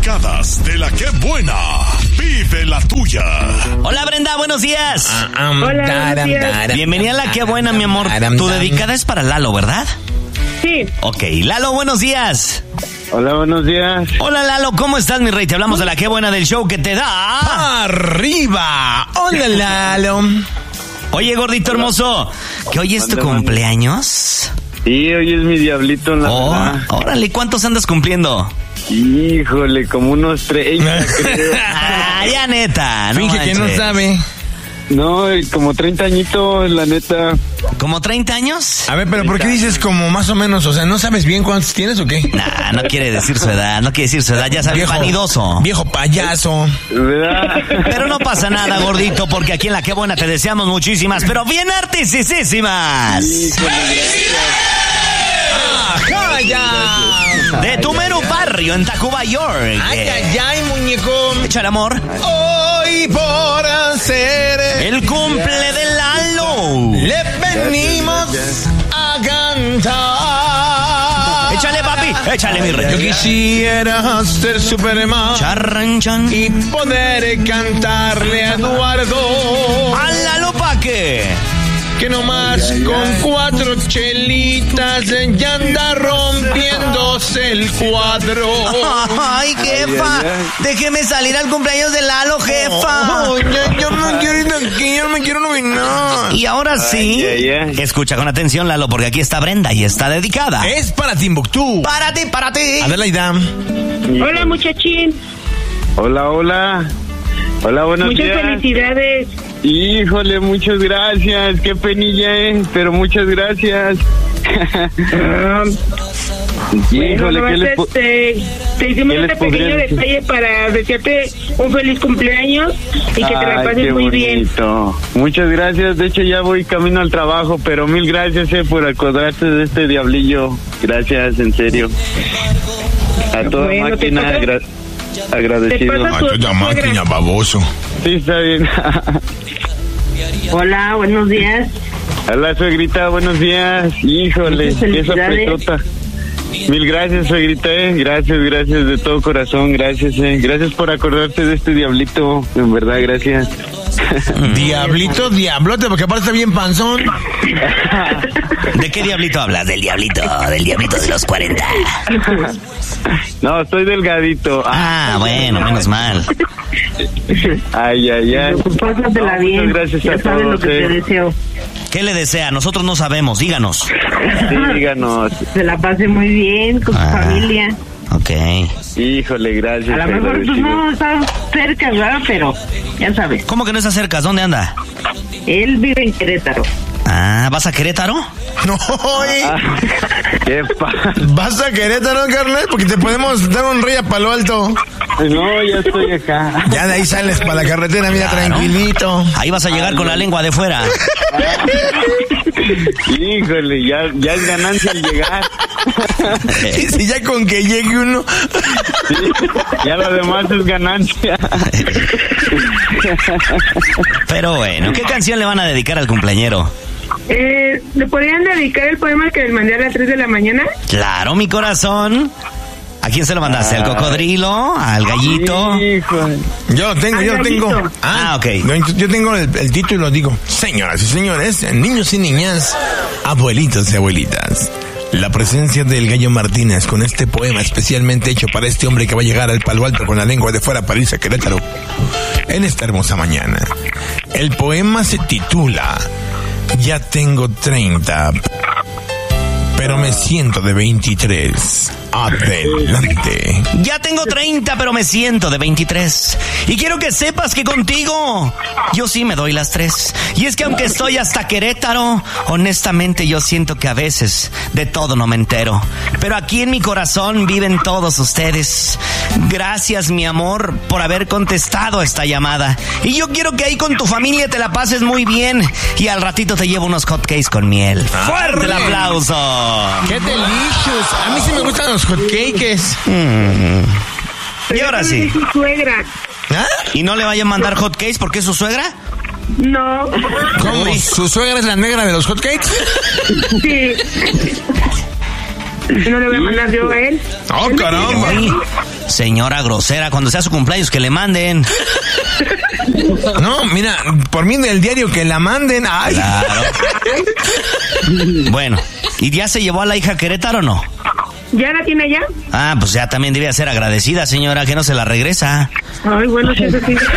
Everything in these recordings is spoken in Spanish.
dedicadas de la que buena. Vive la tuya. Hola Brenda, buenos días. Hola, buenos días. Bienvenida a la que buena, mi amor. Tu dedicada es para Lalo, ¿verdad? Sí. Ok, Lalo, buenos días. Hola, buenos días. Hola Lalo, ¿cómo estás, mi rey? Te hablamos de la que buena del show que te da arriba. Hola Lalo. Oye, gordito hermoso, ¿que hoy es tu cumpleaños? Sí, hoy es mi diablito, la verdad. Órale, ¿cuántos andas cumpliendo? Híjole, como unos 30, creo. Ya neta, no finge manches. que no sabe. No, como 30 añitos, la neta. ¿Como 30 años? A ver, pero ¿por qué dices como más o menos? O sea, ¿no sabes bien cuántos tienes o qué? Nah, no quiere decir su edad, ya sabes, vanidoso. Viejo payaso. ¿Verdad? Pero no pasa nada, gordito, porque aquí en la que buena te deseamos muchísimas, pero bien artisísimas. De tu mero barrio en Tacuba, York. Ay, muñeco. Echa el amor. Hoy por hacer el cumple de Lalo le venimos a cantar. Échale, papi, échale, mi rey. Yo quisiera ser Superman Charranchan y poder cantarle a Eduardo. A Lalo, ¿pa' qué? Que nomás con 4 chelitas ya anda rompiéndose el cuadro. Ay, jefa, déjeme salir al cumpleaños de Lalo, jefa. Yo no quiero ir de aquí, yo no me quiero nominar. Y ahora sí, escucha con atención, Lalo, porque aquí está Brenda y está dedicada. Es para Timbuktu. Para ti. Adelaida. Hola, muchachín. Hola, buenos días. Muchas felicidades. Híjole, muchas gracias. Qué penilla, pero muchas gracias. Híjole, bueno, te hicimos este pequeño detalle para desearte un feliz cumpleaños y que te la pases muy bien. Muchas gracias. De hecho, ya voy camino al trabajo, pero mil gracias por acordarte de este diablillo. Gracias, en serio. A toda máquina, agradecido. A toda máquina, baboso. Sí, está bien. Hola, buenos días. Hola, suegrita, buenos días. Híjole, qué sorpresota. Mil gracias, suegrita, Gracias de todo corazón, gracias, Gracias por acordarte de este diablito, en verdad, gracias. Diablote, porque aparte está bien panzón. ¿De qué diablito hablas? Del diablito de los 40. No, estoy delgadito. Bueno, menos mal. Ay. Pásatela bien. Gracias ya a sabes todos, lo que te deseo. ¿Qué le desea? Nosotros no sabemos, díganos. Sí, díganos. Se la pase muy bien con su familia. Ok. Híjole, gracias. A lo mejor tú no estás cerca, ¿verdad? Pero ya sabes. ¿Cómo que no estás cerca? ¿Dónde anda? Él vive en Querétaro. ¿Vas a Querétaro? No, ¿Qué ¿Vas a Querétaro, carnal? Porque te podemos dar un rey a Palo Alto. No, ya estoy acá. Ya de ahí sales para la carretera, mira, tranquilito. Ahí vas a llegar con la lengua de fuera. Híjole, ya es ganancia al llegar. Si ya con que llegue uno. Sí, ya lo demás es ganancia. Pero bueno, ¿qué canción le van a dedicar al cumpleañero? ¿Le podrían dedicar el poema que les mandé a las 3 de la mañana? Claro, mi corazón. ¿A quién se lo mandaste? ¿Al cocodrilo? ¿Al gallito? Híjole. Yo lo tengo. Ok. Yo tengo el título, digo. Señoras y señores, niños y niñas, abuelitos y abuelitas. La presencia del Gallo Martínez con este poema especialmente hecho para este hombre que va a llegar al Palo Alto con la lengua de fuera para irse a Querétaro en esta hermosa mañana. El poema se titula Ya tengo 30, pero me siento de 23. Adelante. Ya tengo 30, pero me siento de 23. Y quiero que sepas que contigo yo sí me doy las 3. Y es que aunque estoy hasta Querétaro, honestamente yo siento que a veces de todo no me entero. Pero aquí en mi corazón viven todos ustedes. Gracias, mi amor, por haber contestado esta llamada. Y yo quiero que ahí con tu familia te la pases muy bien. Y al ratito te llevo unos hotcakes con miel. ¡Fuerte el aplauso! ¡Qué delicious! A mí sí me gustan los hotcakes. Y ahora sí. Su suegra. ¿Y no le vayan a mandar hotcakes porque es su suegra? No. ¿Cómo? Uy. ¿Su suegra es la negra de los hotcakes? Sí. ¿No le voy a mandar yo a él? ¡Oh, caramba! Señora grosera, cuando sea su cumpleaños que le manden. No, mira, por mí del diario que la manden. Ay. Claro. Bueno, ¿y ya se llevó a la hija a Querétaro o no? ¿Ya la tiene allá? Ah, pues ya también debía ser agradecida, señora, que no se la regresa. Ay, bueno, sí, eso sí.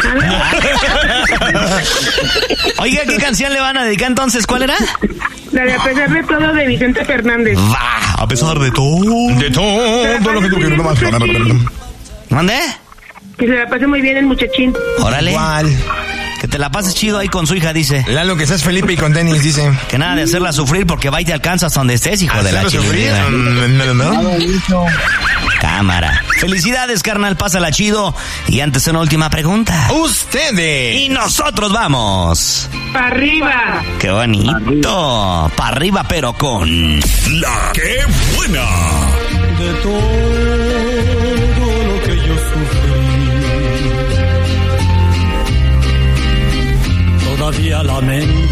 Oiga, ¿qué canción le van a dedicar entonces? ¿Cuál era? La de A pesar de todo de Vicente Fernández. Va. A pesar de todo. De todo lo que tú quieres más. ¿Mande? Que se la pase muy bien el muchachín. Órale. Igual. Que te la pases chido ahí con su hija, dice. Lalo, que seas Felipe y con tenis, dice. Que nada de hacerla sufrir porque va y te alcanzas donde estés, hijo de la chingada. No. Cámara. Felicidades, carnal, pásala chido. Y antes una última pregunta. Ustedes. Y nosotros vamos. ¡Para arriba! ¡Qué bonito! Para arriba, pero con... La que buena. De todo lo que yo sufrí, todavía lamento